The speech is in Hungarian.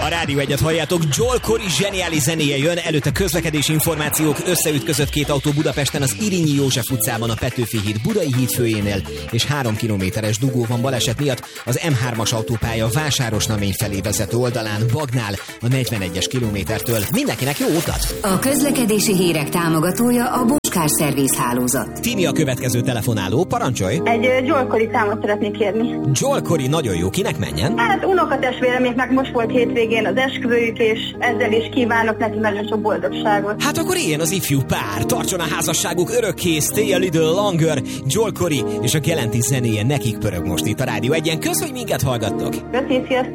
A Rádió Egyet halljátok, Joel Corey zseniális zenéje jön, előtte közlekedési információk, összeütközött két autó Budapesten az Irínyi József utcában a Petőfi híd Budai híd főjénél, és 3 kilométeres dugó van baleset miatt az M3-as autópálya Vásárosnamény felé vezető oldalán, Bagnál a 41-es kilométertől. Mindenkinek jó utat! A közlekedési hírek támogatója a Boskár Szerviz hálózat. Tini a következő telefonáló, parancsolj! Egy Joel Corey számot szeretnék kérni. Joel Corey nagyon jó, kinek menjen? Hát unokatestvéreméknek most volt hétvégén az esküvőjük, és ezzel is kívánok neki nagyon sok boldogságot. Hát akkor éljen az ifjú pár, tartson a házasságuk örökké, stay a little longer. Joel Corey és a Gelenti zenéje nekik pörög most itt a Rádió Egyen. Kösz, hogy minket hallgattok! Köszi, sziasztok!